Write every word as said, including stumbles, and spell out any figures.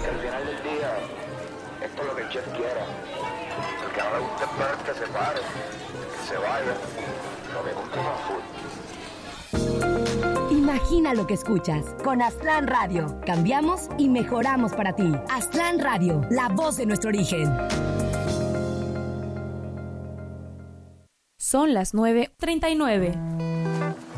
porque al final del día esto es lo que el chef quiera. El que no le guste esperar que se pare, que se vaya, lo que compre más food. Imagina lo que escuchas con Aztlán Radio. Cambiamos y mejoramos para ti. Aztlán Radio, la voz de nuestro origen. Son las nueve treinta y nueve.